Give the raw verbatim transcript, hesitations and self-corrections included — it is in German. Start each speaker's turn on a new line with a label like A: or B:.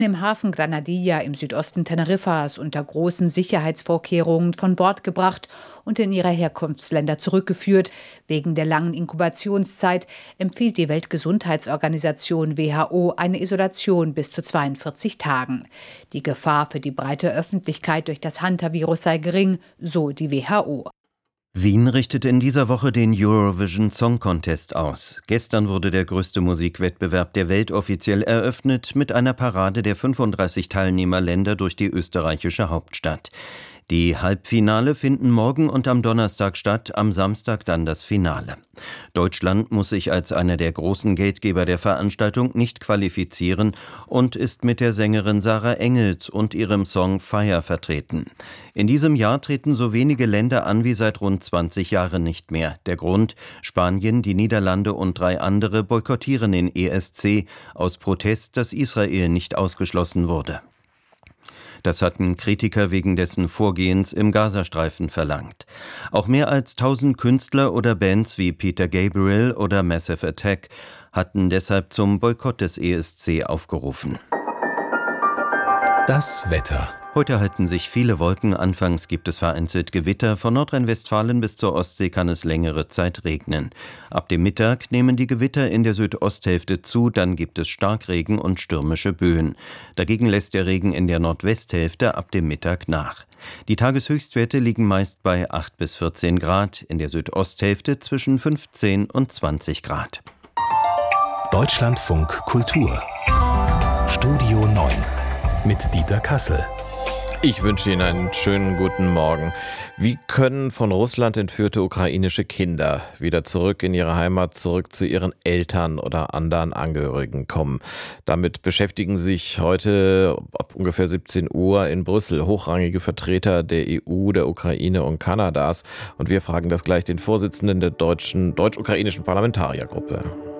A: im Hafen Granadilla im Südosten Teneriffas unter großen Sicherheitsvorkehrungen von Bord gebracht und in ihre Herkunftsländer zurückgeführt. Wegen der langen Inkubationszeit empfiehlt die Weltgesundheitsorganisation W H O eine Isolation bis zu zweiundvierzig Tagen. Die Gefahr für die breite Öffentlichkeit durch das Hantavirus sei gering, so die W H O.
B: Wien richtet in dieser Woche den Eurovision Song Contest aus. Gestern wurde der größte Musikwettbewerb der Welt offiziell eröffnet mit einer Parade der fünfunddreißig Teilnehmerländer durch die österreichische Hauptstadt. Die Halbfinale finden morgen und am Donnerstag statt, am Samstag dann das Finale. Deutschland muss sich als einer der großen Geldgeber der Veranstaltung nicht qualifizieren und ist mit der Sängerin Sarah Engels und ihrem Song Fire vertreten. In diesem Jahr treten so wenige Länder an wie seit rund zwanzig Jahren nicht mehr. Der Grund: Spanien, die Niederlande und drei andere boykottieren den E S C aus Protest, dass Israel nicht ausgeschlossen wurde. Das hatten Kritiker wegen dessen Vorgehens im Gazastreifen verlangt. Auch mehr als tausend Künstler oder Bands wie Peter Gabriel oder Massive Attack hatten deshalb zum Boykott des E S C aufgerufen.
C: Das Wetter.
B: Heute halten sich viele Wolken, anfangs gibt es vereinzelt Gewitter, von Nordrhein-Westfalen bis zur Ostsee kann es längere Zeit regnen. Ab dem Mittag nehmen die Gewitter in der Südosthälfte zu, dann gibt es Starkregen und stürmische Böen. Dagegen lässt der Regen in der Nordwesthälfte ab dem Mittag nach. Die Tageshöchstwerte liegen meist bei acht bis vierzehn Grad, in der Südosthälfte zwischen fünfzehn und zwanzig Grad.
C: Deutschlandfunk Kultur. Studio neun mit Dieter Kassel.
D: Ich wünsche Ihnen einen schönen guten Morgen. Wie können von Russland entführte ukrainische Kinder wieder zurück in ihre Heimat, zurück zu ihren Eltern oder anderen Angehörigen kommen? Damit beschäftigen sich heute ab ungefähr siebzehn Uhr in Brüssel hochrangige Vertreter der E U, der Ukraine und Kanadas. Und wir fragen das gleich den Vorsitzenden der deutschen, deutsch-ukrainischen Parlamentariergruppe.